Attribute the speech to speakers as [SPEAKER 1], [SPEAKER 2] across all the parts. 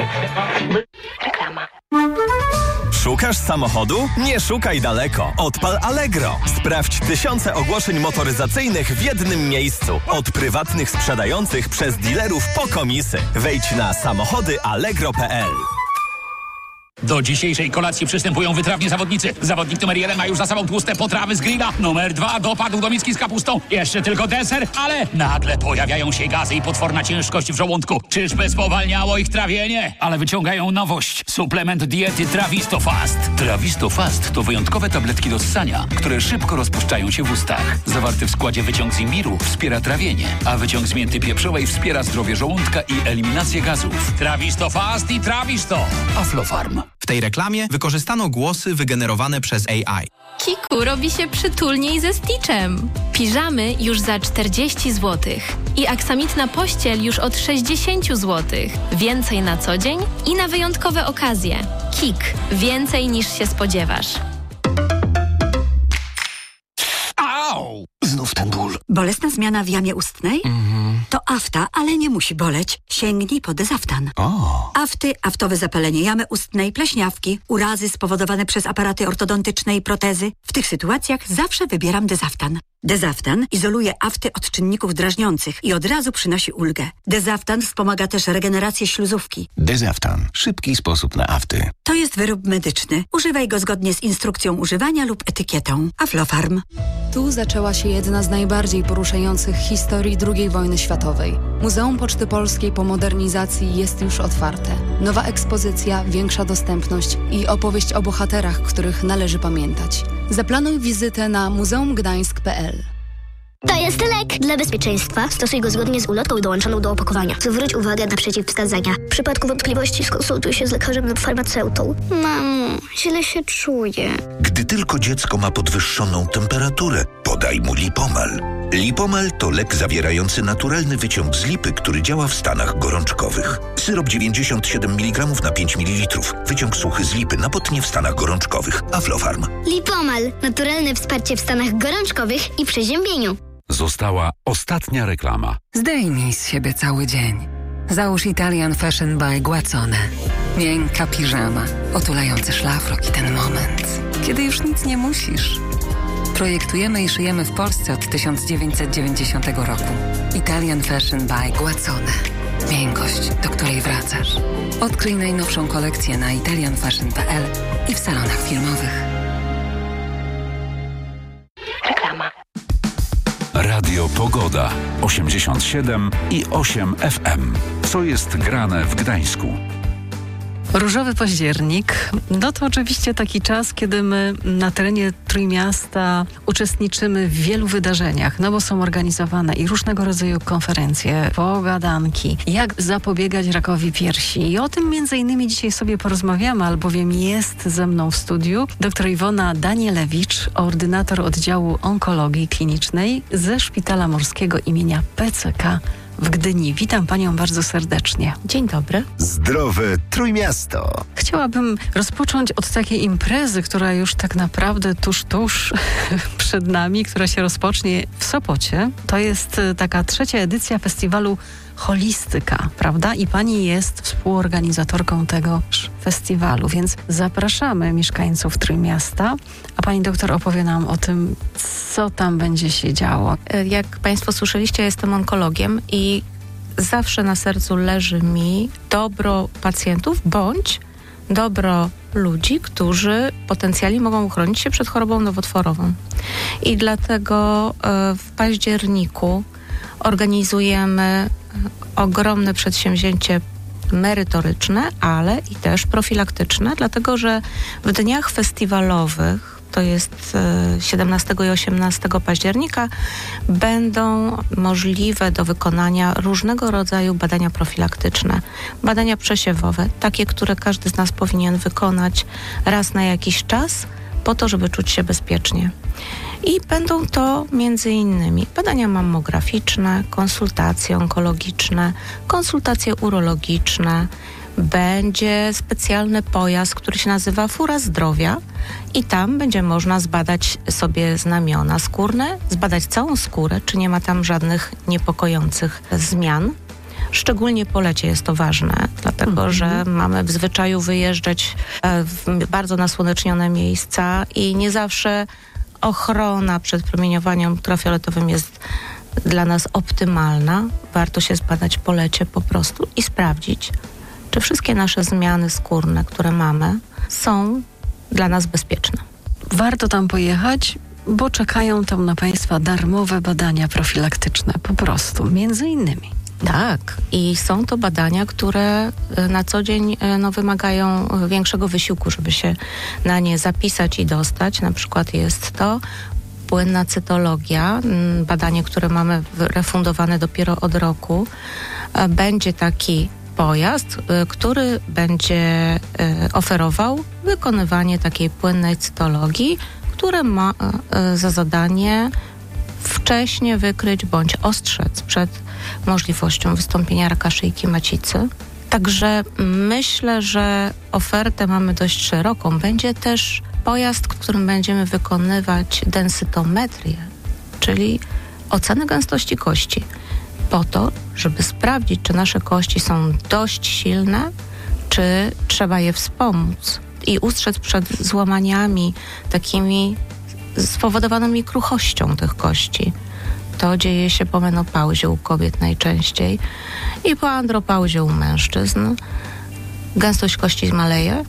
[SPEAKER 1] Reklama.
[SPEAKER 2] Szukasz samochodu? Nie szukaj daleko. Odpal Allegro. Sprawdź tysiące ogłoszeń motoryzacyjnych w jednym miejscu. Od prywatnych sprzedających przez dealerów po komisy. Wejdź na samochodyallegro.pl.
[SPEAKER 3] Do dzisiejszej kolacji przystępują wytrawni zawodnicy. Zawodnik numer 1 ma już za sobą tłuste potrawy z grilla. Numer 2 dopadł do miski z kapustą. Jeszcze tylko deser, ale nagle pojawiają się gazy i potworna ciężkość w żołądku. Czyżby spowalniało ich trawienie? Ale wyciągają nowość. Suplement diety Trawisto Fast. Trawisto Fast to wyjątkowe tabletki do ssania, które szybko rozpuszczają się w ustach. Zawarty w składzie wyciąg z imbiru wspiera trawienie, a wyciąg z mięty pieprzowej wspiera zdrowie żołądka i eliminację gazów. Trawisto Fast i Trawisto. Aflofarm.
[SPEAKER 4] W tej reklamie wykorzystano głosy wygenerowane przez AI.
[SPEAKER 5] Kiku robi się przytulniej ze Stitchem. Piżamy już za 40 zł. I aksamitna pościel już od 60 zł. Więcej na co dzień i na wyjątkowe okazje. Kik. Więcej niż się spodziewasz.
[SPEAKER 3] Au!
[SPEAKER 6] Znów ten ból.
[SPEAKER 7] Bolesna zmiana w jamie ustnej? To afta, ale nie musi boleć. Sięgnij po Dezaftan. Afty, aftowe zapalenie jamy ustnej, pleśniawki, urazy spowodowane przez aparaty ortodontyczne i protezy. W tych sytuacjach zawsze wybieram Dezaftan. Dezaftan izoluje afty od czynników drażniących i od razu przynosi ulgę. Dezaftan wspomaga też regenerację śluzówki.
[SPEAKER 6] Dezaftan. Szybki sposób na afty.
[SPEAKER 7] To jest wyrób medyczny. Używaj go zgodnie z instrukcją używania lub etykietą. Aflofarm.
[SPEAKER 8] Tu zaczęła się jedna z najbardziej poruszających historii II wojny światowej. Muzeum Poczty Polskiej po modernizacji jest już otwarte. Nowa ekspozycja, większa dostępność i opowieść o bohaterach, których należy pamiętać. Zaplanuj wizytę na muzeumgdańsk.pl.
[SPEAKER 9] To jest lek. Dla bezpieczeństwa stosuj go zgodnie z ulotką dołączoną do opakowania. Zwróć uwagę na przeciwwskazania. W przypadku wątpliwości skonsultuj się z lekarzem lub farmaceutą. Mamo, źle się czuję.
[SPEAKER 10] Gdy tylko dziecko ma podwyższoną temperaturę, podaj mu Lipomal. Lipomal to lek zawierający naturalny wyciąg z lipy, który działa w stanach gorączkowych. Syrop 97 mg na 5 ml. Wyciąg suchy z lipy na potnie w stanach gorączkowych. Aflofarm.
[SPEAKER 9] Lipomal. Naturalne wsparcie w stanach gorączkowych i przeziębieniu.
[SPEAKER 11] Została ostatnia reklama.
[SPEAKER 12] Zdejmij z siebie cały dzień. Załóż Italian Fashion by Guazzone. Miękka piżama, otulający szlafrok i ten moment, kiedy już nic nie musisz. Projektujemy i szyjemy w Polsce od 1990 roku. Italian Fashion by Guazzone. Miękkość, do której wracasz. Odkryj najnowszą kolekcję na italianfashion.pl i w salonach firmowych.
[SPEAKER 1] Reklama.
[SPEAKER 11] Radio Pogoda 87,8 FM. Co jest grane w Gdańsku?
[SPEAKER 13] Różowy październik, no to oczywiście taki czas, kiedy my na terenie Trójmiasta uczestniczymy w wielu wydarzeniach, no bo są organizowane i różnego rodzaju konferencje, pogadanki, jak zapobiegać rakowi piersi. I o tym między innymi dzisiaj sobie porozmawiamy, albowiem jest ze mną w studiu dr Iwona Danielewicz, ordynator oddziału onkologii klinicznej ze Szpitala Morskiego imienia PCK w Gdyni. Witam Panią bardzo serdecznie.
[SPEAKER 5] Dzień dobry.
[SPEAKER 6] Zdrowe Trójmiasto.
[SPEAKER 13] Chciałabym rozpocząć od takiej imprezy, która już tak naprawdę tuż przed nami, która się rozpocznie w Sopocie. To jest taka 3. edycja festiwalu Holistyka, prawda? I Pani jest współorganizatorką tego festiwalu, więc zapraszamy mieszkańców Trójmiasta, a Pani doktor opowie nam o tym, co tam będzie się działo.
[SPEAKER 14] Jak Państwo słyszeliście, jestem onkologiem i zawsze na sercu leży mi dobro pacjentów bądź dobro ludzi, którzy potencjalnie mogą uchronić się przed chorobą nowotworową. I dlatego w październiku organizujemy ogromne przedsięwzięcie merytoryczne, ale i też profilaktyczne, dlatego że w dniach festiwalowych, to jest 17 i 18 października, będą możliwe do wykonania różnego rodzaju badania profilaktyczne. Badania przesiewowe, takie, które każdy z nas powinien wykonać raz na jakiś czas, po to, żeby czuć się bezpiecznie. I będą to m.in. badania mammograficzne, konsultacje onkologiczne, konsultacje urologiczne. Będzie specjalny pojazd, który się nazywa Fura Zdrowia i tam będzie można zbadać sobie znamiona skórne, zbadać całą skórę, czy nie ma tam żadnych niepokojących zmian. Szczególnie po lecie jest to ważne, dlatego że mamy w zwyczaju wyjeżdżać w bardzo nasłonecznione miejsca i nie zawsze ochrona przed promieniowaniem ultrafioletowym jest dla nas optymalna. Warto się zbadać po lecie po prostu i sprawdzić, czy wszystkie nasze zmiany skórne, które mamy, są dla nas bezpieczne.
[SPEAKER 13] Warto tam pojechać, bo czekają tam na Państwa darmowe badania profilaktyczne, po prostu, między innymi.
[SPEAKER 14] Tak, i są to badania, które na co dzień wymagają większego wysiłku, żeby się na nie zapisać i dostać. Na przykład jest to płynna cytologia, badanie, które mamy refundowane dopiero od roku. Będzie taki pojazd, który będzie oferował wykonywanie takiej płynnej cytologii, które ma za zadanie wcześnie wykryć bądź ostrzec przed możliwością wystąpienia raka szyjki macicy. Także myślę, że ofertę mamy dość szeroką. Będzie też pojazd, w którym będziemy wykonywać densytometrię, czyli ocenę gęstości kości, po to, żeby sprawdzić, czy nasze kości są dość silne, czy trzeba je wspomóc i ustrzec przed złamaniami takimi spowodowanymi kruchością tych kości. To dzieje się po menopauzie u kobiet najczęściej i po andropauzie u mężczyzn. Gęstość kości maleje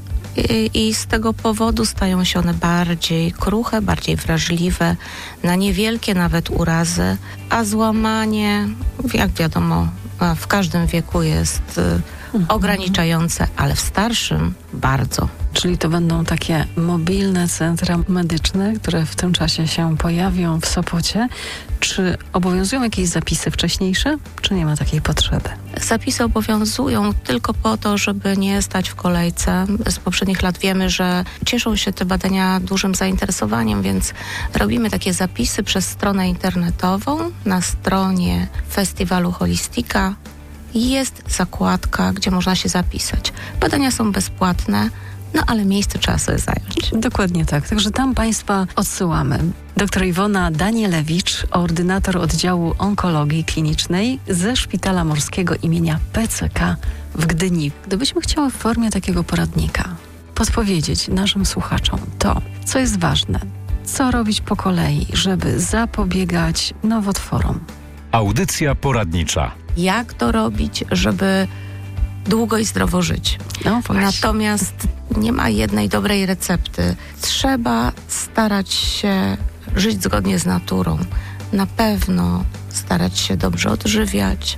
[SPEAKER 14] i z tego powodu stają się one bardziej kruche, bardziej wrażliwe na niewielkie nawet urazy, a złamanie, jak wiadomo, w każdym wieku jest ograniczające, ale w starszym bardzo.
[SPEAKER 13] Czyli to będą takie mobilne centra medyczne, które w tym czasie się pojawią w Sopocie. Czy obowiązują jakieś zapisy wcześniejsze, czy nie ma takiej potrzeby?
[SPEAKER 14] Zapisy obowiązują tylko po to, żeby nie stać w kolejce. Z poprzednich lat wiemy, że cieszą się te badania dużym zainteresowaniem, więc robimy takie zapisy przez stronę internetową. Na stronie Festiwalu Holistika jest zakładka, gdzie można się zapisać. Badania są bezpłatne, no ale miejsce trzeba sobie zająć.
[SPEAKER 13] Dokładnie tak. Także tam Państwa odsyłamy. Doktor Iwona Danielewicz, ordynator oddziału onkologii klinicznej ze Szpitala Morskiego imienia PCK w Gdyni. Gdybyśmy chciały w formie takiego poradnika podpowiedzieć naszym słuchaczom to, co jest ważne, co robić po kolei, żeby zapobiegać nowotworom.
[SPEAKER 11] Audycja poradnicza.
[SPEAKER 14] Jak to robić, żeby długo i zdrowo żyć?
[SPEAKER 13] No właśnie.
[SPEAKER 14] Natomiast nie ma jednej dobrej recepty. Trzeba starać się żyć zgodnie z naturą. Na pewno starać się dobrze odżywiać,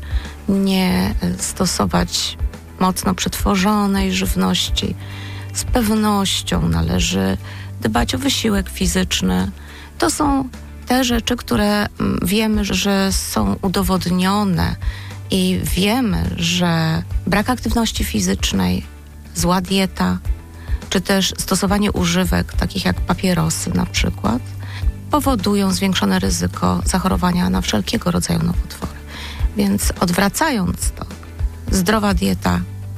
[SPEAKER 14] nie stosować mocno przetworzonej żywności. Z pewnością należy dbać o wysiłek fizyczny. To są te rzeczy, które wiemy, że są udowodnione i wiemy, że brak aktywności fizycznej, zła dieta, czy też stosowanie używek, takich jak papierosy na przykład, powodują zwiększone ryzyko zachorowania na wszelkiego rodzaju nowotwory. Więc odwracając to, zdrowa dieta,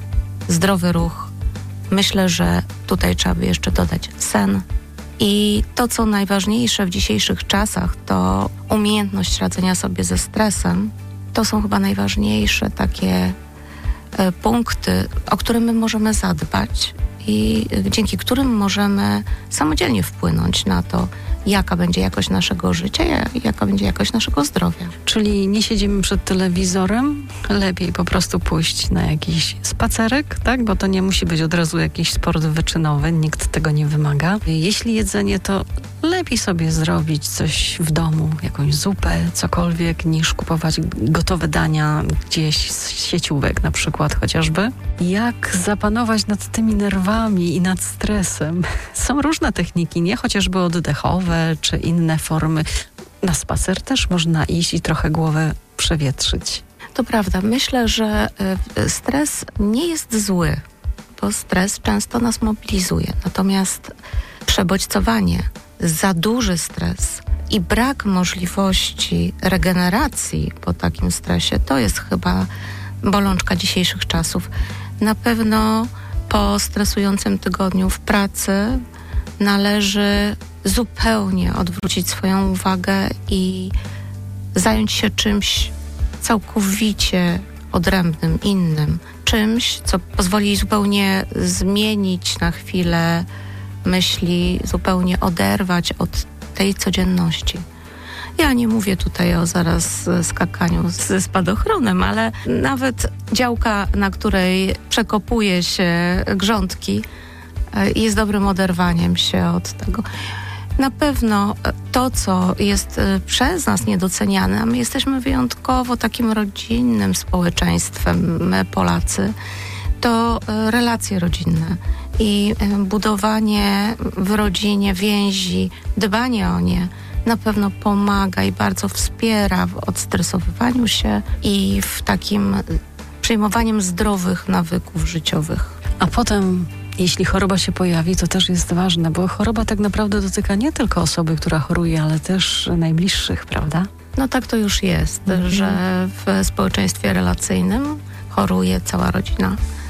[SPEAKER 14] zdrowy ruch, myślę, że tutaj trzeba by jeszcze dodać sen. I to, co najważniejsze w dzisiejszych czasach, to umiejętność radzenia sobie ze stresem. To są chyba najważniejsze takie punkty, o które my możemy zadbać i dzięki którym możemy samodzielnie wpłynąć na to, jaka będzie jakość naszego życia, jaka będzie jakość naszego zdrowia.
[SPEAKER 13] Czyli nie siedzimy przed telewizorem, lepiej po prostu pójść na jakiś spacerek, tak? Bo to nie musi być od razu jakiś sport wyczynowy, nikt tego nie wymaga. Jeśli jedzenie, to lepiej sobie zrobić coś w domu, jakąś zupę, cokolwiek, niż kupować gotowe dania gdzieś z sieciówek na przykład chociażby. Jak zapanować nad tymi nerwami i nad stresem? Są różne techniki, nie? Chociażby oddechowe, czy inne formy. Na spacer też można iść i trochę głowę przewietrzyć.
[SPEAKER 14] To prawda. Myślę, że stres nie jest zły, bo stres często nas mobilizuje. Natomiast przebodźcowanie, za duży stres i brak możliwości regeneracji po takim stresie, to jest chyba bolączka dzisiejszych czasów. Na pewno po stresującym tygodniu w pracy należy zupełnie odwrócić swoją uwagę i zająć się czymś całkowicie odrębnym, innym, czymś, co pozwoli zupełnie zmienić na chwilę myśli, zupełnie oderwać od tej codzienności. Ja nie mówię tutaj o zaraz skakaniu ze spadochronem, ale nawet działka, na której przekopuje się grządki, jest dobrym oderwaniem się od tego. Na pewno to, co jest przez nas niedoceniane, a my jesteśmy wyjątkowo takim rodzinnym społeczeństwem, my Polacy, to relacje rodzinne i budowanie w rodzinie więzi, dbanie o nie na pewno pomaga i bardzo wspiera w odstresowywaniu się i w takim przyjmowaniu zdrowych nawyków życiowych.
[SPEAKER 13] A potem, jeśli choroba się pojawi, to też jest ważne, bo choroba tak naprawdę dotyka nie tylko osoby, która choruje, ale też najbliższych, prawda?
[SPEAKER 14] No tak to już jest, że w społeczeństwie relacyjnym choruje cała rodzina.